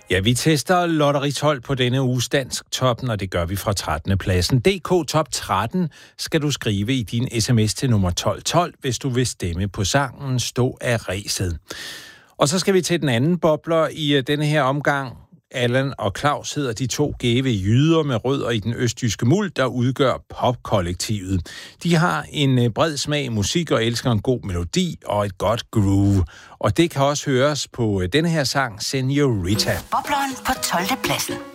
Ja, vi tester Lotteri 12 på denne uges Dansk Toppen, og det gør vi fra 13. pladsen. DK Top 13 skal du skrive i din sms til nummer 1212, hvis du vil stemme på sangen Stå af ræset. Og så skal vi til den anden bobler i denne her omgang. Allan og Claus hedder de to gæve jyder med rødder i den østjyske muld, der udgør popkollektivet. De har en bred smag i musik og elsker en god melodi og et godt groove. Og det kan også høres på denne her sang, Senorita. Bobleren på 12. pladsen.